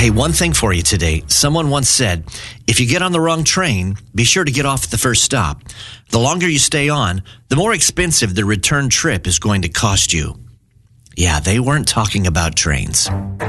Hey, one thing for you today. Someone once said, if you get on the wrong train, be sure to get off at the first stop. The longer you stay on, the more expensive the return trip is going to cost you. Yeah, they weren't talking about trains.